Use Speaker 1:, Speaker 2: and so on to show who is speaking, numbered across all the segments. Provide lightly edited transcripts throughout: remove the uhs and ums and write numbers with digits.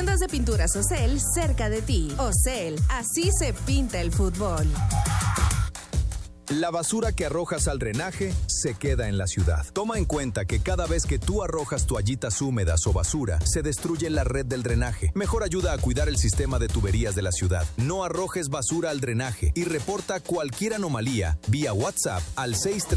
Speaker 1: tiendas de pinturas Ocel cerca de ti. Ocel, así se pinta el fútbol.
Speaker 2: La basura que arrojas al drenaje se queda en la ciudad. Toma en cuenta que cada vez que tú arrojas toallitas húmedas o basura, se destruye la red del drenaje. Mejor ayuda a cuidar el sistema de tuberías de la ciudad. No arrojes basura al drenaje y reporta cualquier anomalía vía WhatsApp al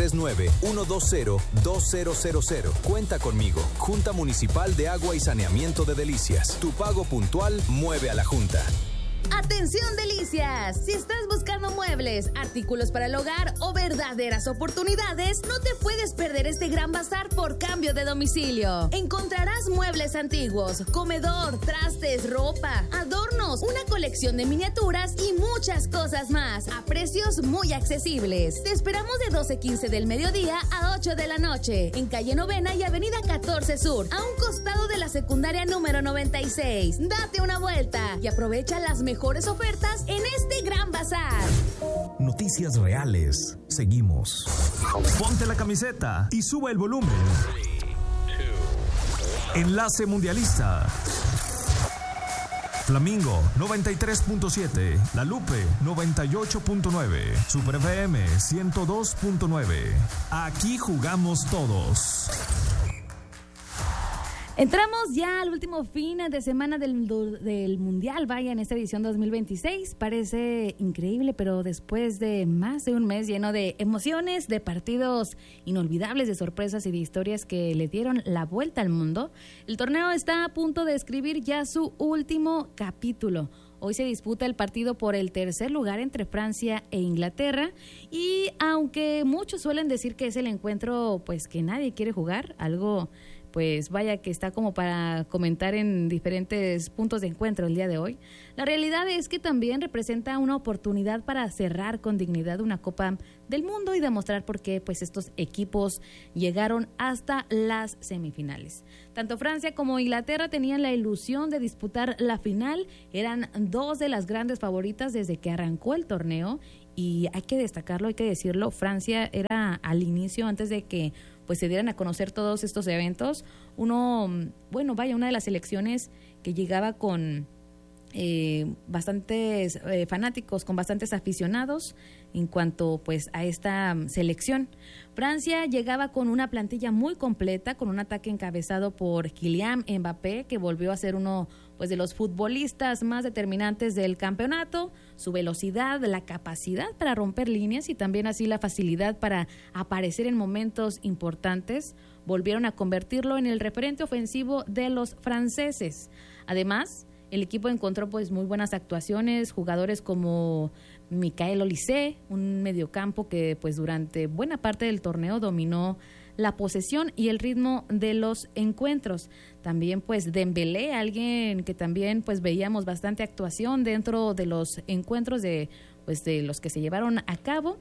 Speaker 2: 639-120-2000. Cuenta conmigo. Junta Municipal de Agua y Saneamiento de Delicias. Tu pago puntual mueve a la Junta.
Speaker 3: ¡Atención, Delicias! Si estás buscando muebles, artículos para el hogar o verdaderas oportunidades, no te puedes perder este gran bazar por cambio de domicilio. Encontrarás muebles antiguos, comedor, trastes, ropa, adornos, una colección de miniaturas y muchas cosas más a precios muy accesibles. Te esperamos de 12:15 del mediodía a 8 de la noche en calle Novena y avenida 14 Sur, a un costado de la secundaria número 96. Date una vuelta y aprovecha las mejores ofertas en este gran bazar.
Speaker 4: Noticias reales. Seguimos. Ponte la camiseta y sube el volumen. 3, 2, Enlace Mundialista. Flamingo 93.7, La Lupe 98.9, Super FM 102.9. Aquí jugamos todos.
Speaker 3: Entramos ya al último fin de semana del Mundial, vaya, en esta edición 2026. Parece increíble, pero después de más de un mes lleno de emociones, de partidos inolvidables, de sorpresas y de historias que le dieron la vuelta al mundo, el torneo está a punto de escribir ya su último capítulo. Hoy se disputa el partido por el tercer lugar entre Francia e Inglaterra, y aunque muchos suelen decir que es el encuentro pues que nadie quiere jugar, algo pues vaya que está como para comentar en diferentes puntos de encuentro el día de hoy, la realidad es que también representa una oportunidad para cerrar con dignidad una Copa del Mundo y demostrar por qué pues estos equipos llegaron hasta las semifinales. Tanto Francia como Inglaterra tenían la ilusión de disputar la final, eran dos de las grandes favoritas desde que arrancó el torneo, y hay que destacarlo, hay que decirlo, Francia era al inicio, antes de que pues se dieran a conocer todos estos eventos, una de las selecciones que llegaba con bastantes fanáticos, con bastantes aficionados en cuanto pues a esta selección. Francia llegaba con una plantilla muy completa, con un ataque encabezado por Kylian Mbappé, que volvió a ser uno pues de los futbolistas más determinantes del campeonato. Su velocidad, la capacidad para romper líneas y también así la facilidad para aparecer en momentos importantes volvieron a convertirlo en el referente ofensivo de los franceses. Además, el equipo encontró pues muy buenas actuaciones, jugadores como Michael Olise, un mediocampo que pues durante buena parte del torneo dominó la posesión y el ritmo de los encuentros. También pues Dembélé, alguien que también pues veíamos bastante actuación dentro de los encuentros de los que se llevaron a cabo,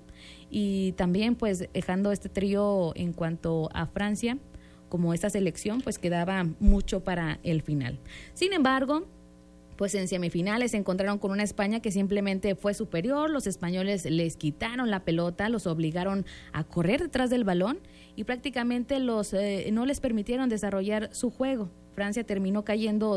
Speaker 3: y también pues dejando este trío en cuanto a Francia como esta selección pues quedaba mucho para el final. Sin embargo, pues en semifinales se encontraron con una España que simplemente fue superior. Los españoles les quitaron la pelota, los obligaron a correr detrás del balón y prácticamente no les permitieron desarrollar su juego. Francia terminó cayendo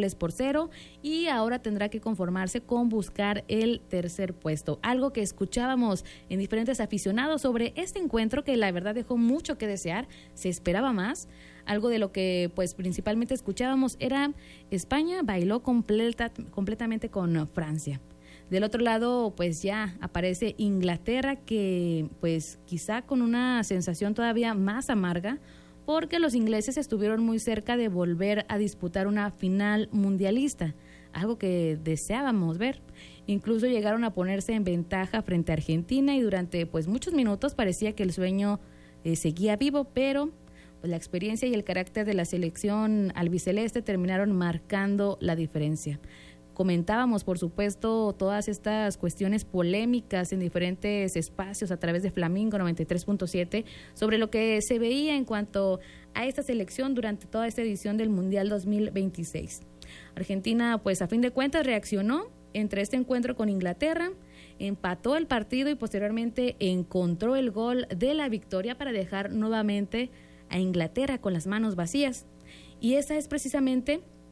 Speaker 3: 2-0 y ahora tendrá que conformarse con buscar el tercer puesto. Algo que escuchábamos en diferentes aficionados sobre este encuentro, que la verdad dejó mucho que desear, se esperaba más. Algo de lo que pues principalmente escuchábamos era España bailó completamente con Francia. Del otro lado pues ya aparece Inglaterra, que pues quizá con una sensación todavía más amarga, porque los ingleses estuvieron muy cerca de volver a disputar una final mundialista, algo que deseábamos ver. Incluso llegaron a ponerse en ventaja frente a Argentina y durante pues muchos minutos parecía que el sueño seguía vivo, pero pues la experiencia y el carácter de la selección albiceleste terminaron marcando la diferencia. Comentábamos, por supuesto, todas estas cuestiones polémicas en diferentes espacios a través de Flamingo 93.7 sobre lo que se veía en cuanto a esta selección durante toda esta edición del Mundial 2026. Argentina, pues a fin de cuentas, reaccionó entre este encuentro con Inglaterra, empató el partido y posteriormente encontró el gol de la victoria para dejar nuevamente a Inglaterra con las manos vacías. Y esa es precisamente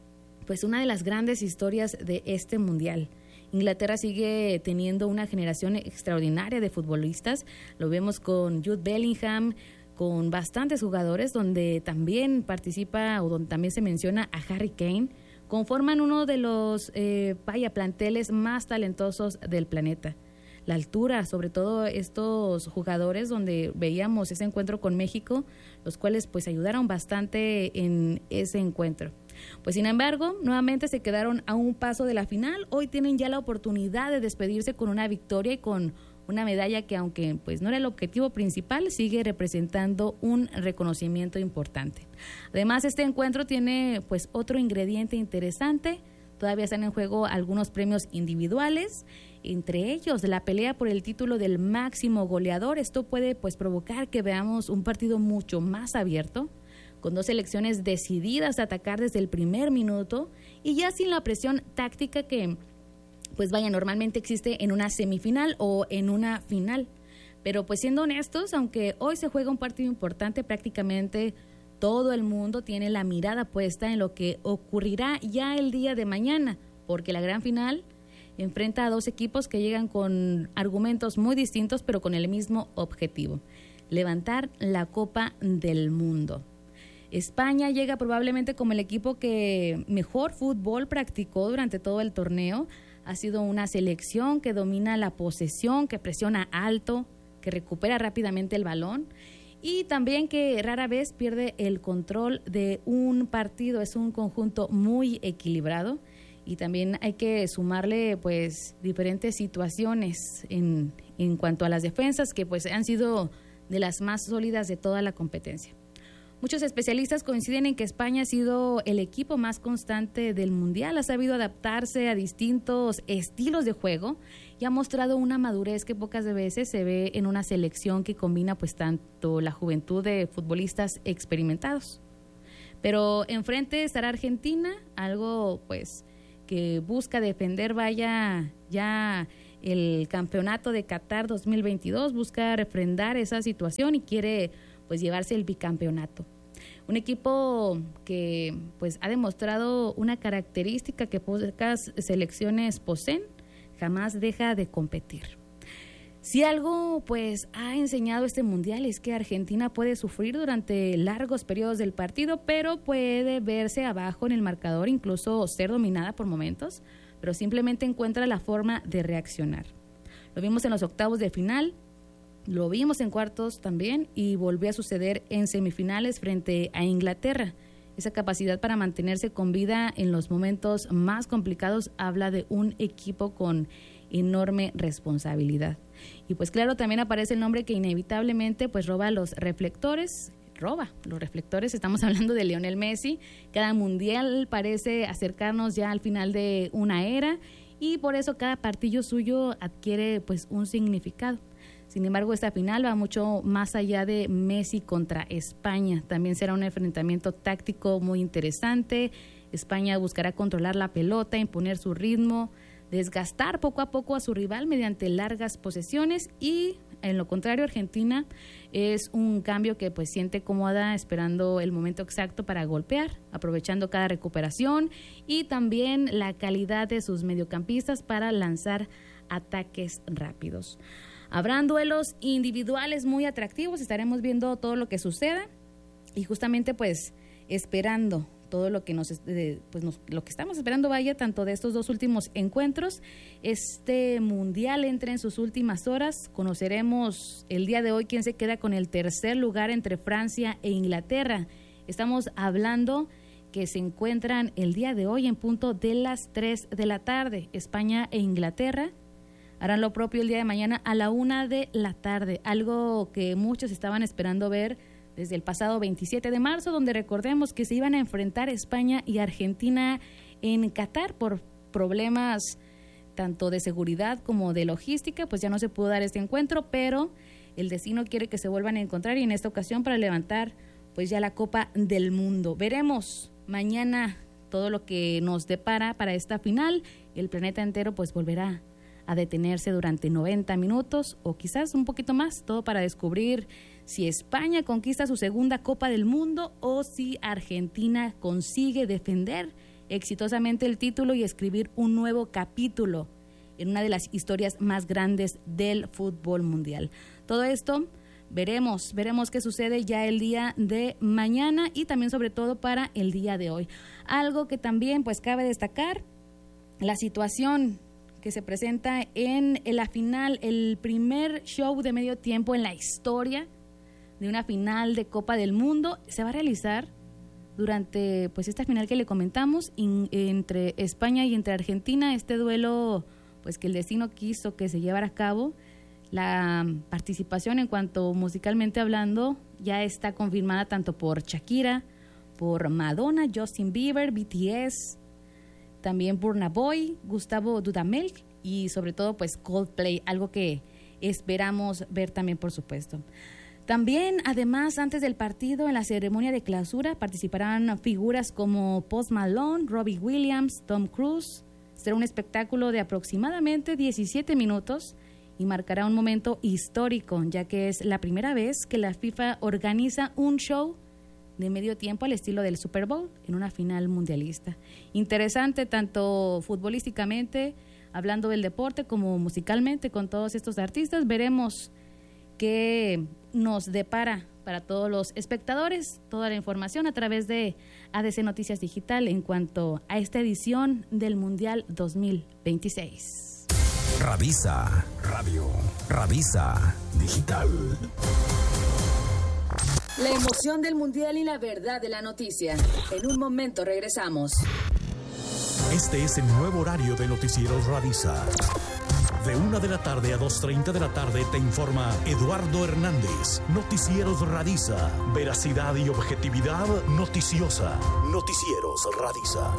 Speaker 3: pues una de las grandes historias de este mundial. Inglaterra sigue teniendo una generación extraordinaria de futbolistas. Lo vemos con Jude Bellingham, con bastantes jugadores, donde también participa o donde también se menciona a Harry Kane. Conforman uno de los planteles más talentosos del planeta. La altura, sobre todo estos jugadores, donde veíamos ese encuentro con México, los cuales pues ayudaron bastante en ese encuentro. Pues sin embargo, nuevamente se quedaron a un paso de la final. Hoy tienen ya la oportunidad de despedirse con una victoria y con una medalla que, aunque pues no era el objetivo principal, sigue representando un reconocimiento importante. Además, este encuentro tiene pues otro ingrediente interesante. Todavía están en juego algunos premios individuales, entre ellos la pelea por el título del máximo goleador. Esto puede pues provocar que veamos un partido mucho más abierto, con dos selecciones decididas a atacar desde el primer minuto y ya sin la presión táctica que pues normalmente existe en una semifinal o en una final. Pero pues siendo honestos, aunque hoy se juega un partido importante, prácticamente todo el mundo tiene la mirada puesta en lo que ocurrirá ya el día de mañana, porque la gran final enfrenta a dos equipos que llegan con argumentos muy distintos, pero con el mismo objetivo: levantar la Copa del Mundo. España llega probablemente como el equipo que mejor fútbol practicó durante todo el torneo. Ha sido una selección que domina la posesión, que presiona alto, que recupera rápidamente el balón y también que rara vez pierde el control de un partido. Es un conjunto muy equilibrado y también hay que sumarle pues diferentes situaciones en cuanto a las defensas, que pues han sido de las más sólidas de toda la competencia. Muchos especialistas coinciden en que España ha sido el equipo más constante del Mundial, ha sabido adaptarse a distintos estilos de juego y ha mostrado una madurez que pocas veces se ve en una selección que combina pues tanto la juventud de futbolistas experimentados. Pero enfrente estará Argentina, algo pues que busca defender ya el campeonato de Qatar 2022, busca refrendar esa situación y quiere pues llevarse el bicampeonato. Un equipo que pues ha demostrado una característica que pocas selecciones poseen: jamás deja de competir. Si algo pues ha enseñado este mundial es que Argentina puede sufrir durante largos periodos del partido, pero puede verse abajo en el marcador, incluso ser dominada por momentos, pero simplemente encuentra la forma de reaccionar. Lo vimos en los octavos de final, lo vimos en cuartos también y volvió a suceder en semifinales frente a Inglaterra. Esa capacidad para mantenerse con vida en los momentos más complicados habla de un equipo con enorme responsabilidad. Y pues claro, también aparece el nombre que inevitablemente pues roba los reflectores. Estamos hablando de Lionel Messi. Cada mundial parece acercarnos ya al final de una era y por eso cada partido suyo adquiere pues un significado. Sin embargo, esta final va mucho más allá de Messi contra España. También será un enfrentamiento táctico muy interesante. España buscará controlar la pelota, imponer su ritmo, desgastar poco a poco a su rival mediante largas posesiones y, en lo contrario, Argentina es un cambio que pues siente cómoda esperando el momento exacto para golpear, aprovechando cada recuperación y también la calidad de sus mediocampistas para lanzar ataques rápidos. Habrán duelos individuales muy atractivos, estaremos viendo todo lo que suceda y justamente pues esperando todo lo que lo que estamos esperando vaya tanto de estos dos últimos encuentros. Este mundial entra en sus últimas horas. Conoceremos el día de hoy quién se queda con el tercer lugar entre Francia e Inglaterra. Estamos hablando que se encuentran el día de hoy en punto de las 3 de la tarde. España e Inglaterra harán lo propio el día de mañana a la 1 de la tarde, algo que muchos estaban esperando ver desde el pasado 27 de marzo, donde recordemos que se iban a enfrentar España y Argentina en Qatar por problemas tanto de seguridad como de logística, pues ya no se pudo dar este encuentro, pero el destino quiere que se vuelvan a encontrar y en esta ocasión para levantar pues ya la Copa del Mundo. Veremos mañana todo lo que nos depara para esta final. El planeta entero pues volverá a detenerse durante 90 minutos o quizás un poquito más, todo para descubrir si España conquista su segunda Copa del Mundo o si Argentina consigue defender exitosamente el título y escribir un nuevo capítulo en una de las historias más grandes del fútbol mundial. Todo esto veremos qué sucede ya el día de mañana y también sobre todo para el día de hoy. Algo que también pues cabe destacar, la situación que se presenta en la final, el primer show de medio tiempo en la historia de una final de Copa del Mundo, se va a realizar durante pues esta final que le comentamos entre España y entre Argentina, este duelo pues que el destino quiso que se llevara a cabo. La participación en cuanto musicalmente hablando ya está confirmada tanto por Shakira, por Madonna, Justin Bieber, BTS, también Burna Boy, Gustavo Dudamel y sobre todo pues Coldplay, algo que esperamos ver también por supuesto. También, además, antes del partido, en la ceremonia de clausura participarán figuras como Post Malone, Robbie Williams, Tom Cruise. Será un espectáculo de aproximadamente 17 minutos y marcará un momento histórico, ya que es la primera vez que la FIFA organiza un show de medio tiempo al estilo del Super Bowl en una final mundialista. Interesante tanto futbolísticamente, hablando del deporte, como musicalmente con todos estos artistas. Veremos qué nos depara para todos los espectadores toda la información a través de ADC Noticias Digital en cuanto a esta edición del Mundial 2026.
Speaker 2: Radisa Radio, Radisa Digital.
Speaker 1: La emoción del Mundial y la verdad de la noticia. En un momento regresamos.
Speaker 5: Este es el nuevo horario de Noticieros Radisa. De 1 de la tarde a 2:30 de la tarde te informa Eduardo Hernández. Noticieros Radisa. Veracidad y objetividad noticiosa. Noticieros Radisa.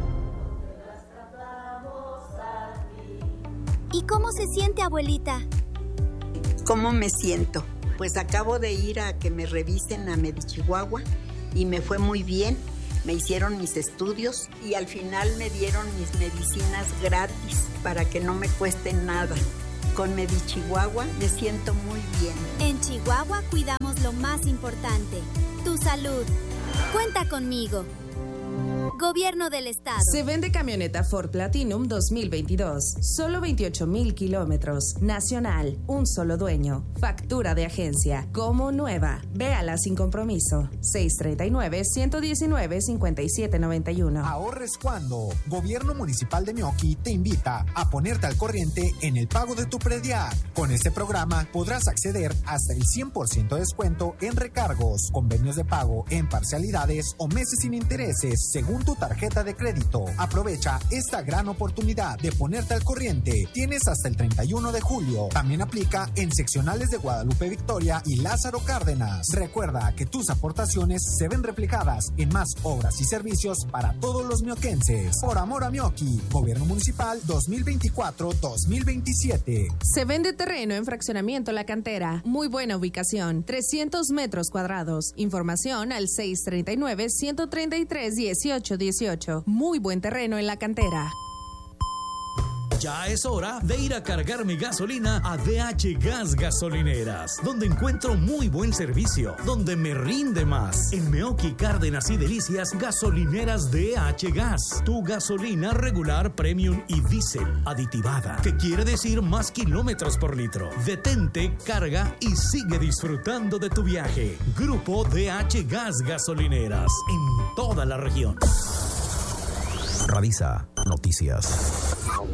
Speaker 6: ¿Y cómo se siente, abuelita?
Speaker 7: ¿Cómo me siento? Pues acabo de ir a que me revisen a Medichihuahua y me fue muy bien. Me hicieron mis estudios y al final me dieron mis medicinas gratis para que no me cueste nada. Con Medichihuahua me siento muy bien.
Speaker 6: En Chihuahua cuidamos lo más importante, tu salud. Cuenta conmigo. Gobierno del Estado.
Speaker 1: Se vende camioneta Ford Platinum 2022. Solo 28,000 kilómetros. Nacional. Un solo dueño. Factura de agencia. Como nueva. Véala sin compromiso. 639-119-5791.
Speaker 8: Ahorres cuando. Gobierno Municipal de Meoqui te invita a ponerte al corriente en el pago de tu predial. Con este programa podrás acceder hasta el 100% de descuento en recargos, convenios de pago en parcialidades o meses sin intereses según tu tarjeta de crédito. Aprovecha esta gran oportunidad de ponerte al corriente. Tienes hasta el 31 de julio. También aplica en seccionales de Guadalupe Victoria y Lázaro Cárdenas. Recuerda que tus aportaciones se ven reflejadas en más obras y servicios para todos los mioquenses. Por amor a Meoqui, Gobierno Municipal 2024-2027.
Speaker 1: Se vende terreno en fraccionamiento La Cantera. Muy buena ubicación. 300 metros cuadrados. Información al 639-133-1818. Muy buen terreno en La Cantera.
Speaker 5: Ya es hora de ir a cargar mi gasolina a DH Gas Gasolineras, donde encuentro muy buen servicio, donde me rinde más. En Meoqui, Cárdenas y Delicias, gasolineras DH Gas. Tu gasolina regular, premium y diésel aditivada, que quiere decir más kilómetros por litro. Detente, carga y sigue disfrutando de tu viaje. Grupo DH Gas Gasolineras, en toda la región.
Speaker 2: Radisa Noticias.